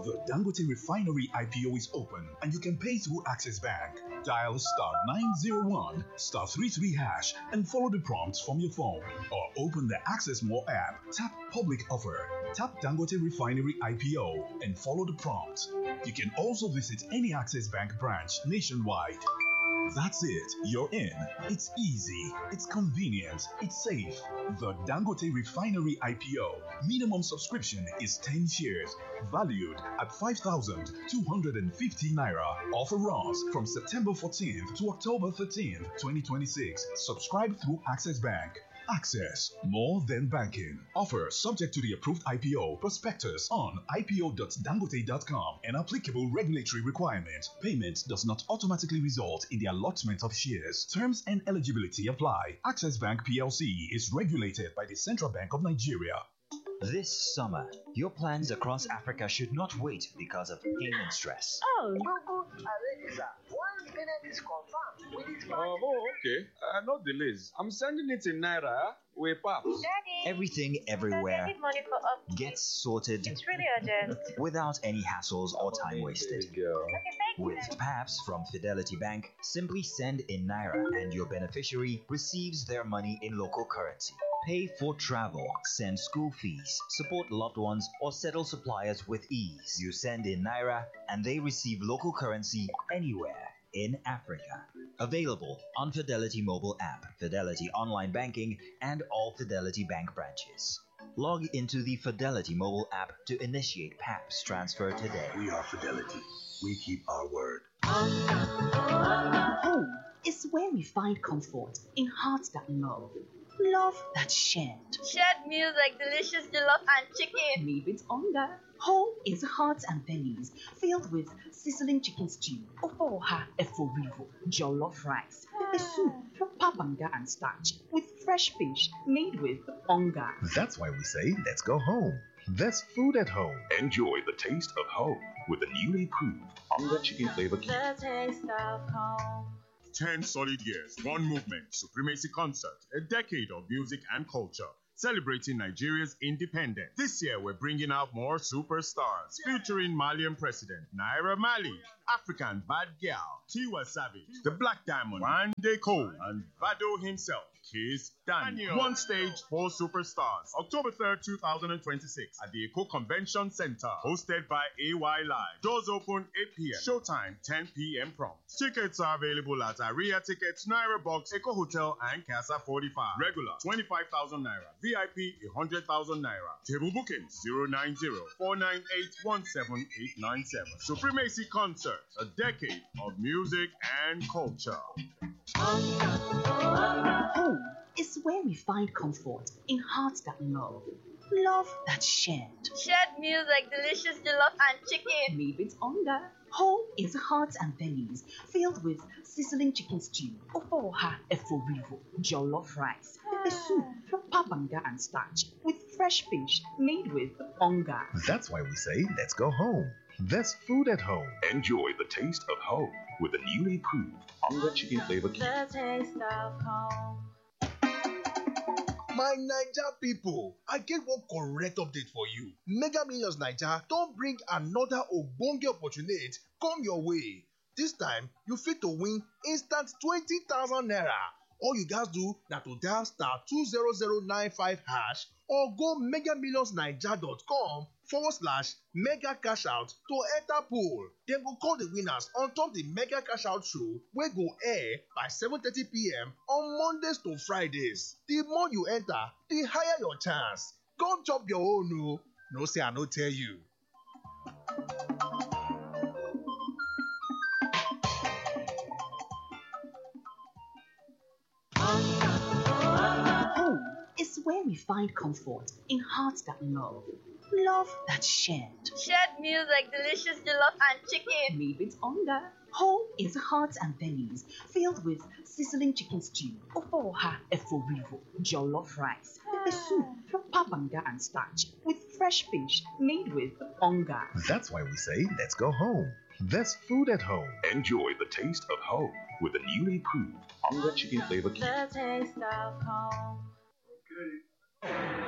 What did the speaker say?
The Dangote Refinery IPO is open and you can pay through Access Bank. Dial star 901 star 33 hash and follow the prompts from your phone. Or open the Access More app, tap Public Offer, tap Dangote Refinery IPO and follow the prompts. You can also visit any Access Bank branch nationwide. That's it. You're in. It's easy. It's convenient. It's safe. The Dangote Refinery IPO. Minimum subscription is 10 shares. Valued at 5,250 naira. Offer runs from September 14th to October 13th, 2026. Subscribe through Access Bank. Access, more than banking. Offer subject to the approved IPO prospectus on ipo.dangote.com and applicable regulatory requirements. Payment does not automatically result in the allotment of shares. Terms and eligibility apply. Access Bank PLC is regulated by the Central Bank of Nigeria. This summer, your plans across Africa should not wait because of payment stress. Oh, Alexa, one payment is confirmed with its okay. No delays. I'm sending it in Naira with Paps. Daddy, Everything, everywhere I need money for upkeep. gets sorted It's really urgent. without any hassles or time wasted. Girl. Okay, thank you. With PAPS from Fidelity Bank, simply send in Naira and your beneficiary receives their money in local currency. Pay for travel, send school fees, support loved ones, or settle suppliers with ease. You send in Naira and they receive local currency anywhere in Africa. Available on Fidelity mobile app, Fidelity online banking, and all Fidelity Bank branches. Log into the Fidelity mobile app to initiate PAPS transfer today. We are Fidelity. We keep our word. Home is where we find comfort in hearts that love. Love that's shared. Shared meals like delicious jollof and chicken. Made with hunger. Home is hearts and bellies filled with sizzling chicken stew, ofoha eforivo, jollof rice, pepper soup, papanga and starch, with fresh fish made with hunger. That's why we say, let's go home. There's food at home. Enjoy the taste of home with the newly improved Onga Chicken Flavor Cube. The taste of home. 10 solid years, one movement, Supremacy Concert, a decade of music and culture, celebrating Nigeria's independence. This year, we're bringing out more superstars, featuring Malian President Naira Marley, African Bad Girl, Tiwa Savage, The Black Diamond, Wande Cole, and Vado himself, Kiss Daniel. One stage, 4 superstars. October 3rd, 2026, at the Eco Convention Center, hosted by AY Live. Doors open 8 p.m. Showtime 10 p.m. prompt. Tickets are available at Aria Tickets, Naira Box, Eco Hotel, and Casa 45. Regular 25,000 naira. VIP 100,000 naira. Table bookings 090-498-17897. Supremacy Concert, a decade of music and culture. Home is where we find comfort in hearts that love. Love that's shared. Shared meals like delicious jollof and chicken. Made with hunger. Home is hearts and bellies filled with sizzling chicken stew, ofoha eforivo, jollof rice, pepper soup, papanga and starch, with fresh fish made with hunger. That's why we say, let's go home. There's food at home. Enjoy the taste of home with the newly improved Onga Chicken Flavor Cube. The taste of home. My Naija people, I get one correct update for you. Mega Millions Naija don bring another ogbonge opportunity come your way. This time, you fit to win instant 20,000 naira. All you guys do na to dial star 20095 hash or go megamillionsnaija.com/mega cash out to enter pool. Dem go call the winners on top the mega cash out show wey go air by 7:30 p.m. on Mondays to Fridays. The more you enter, the higher your chance. Come chop your own o. No say I no tell you. Home is where we find comfort in hearts that love. Love that's shared. Shared meals like delicious jollof and chicken. Made with hunger. Home is hearts and bellies filled with sizzling chicken stew, ofoha eforivo, jollof rice, pepper soup, papanga and starch, with fresh fish made with hunger. That's why we say, let's go home. There's food at home. Enjoy the taste of home with the newly improved Onga Chicken Flavor Cube. The taste of home.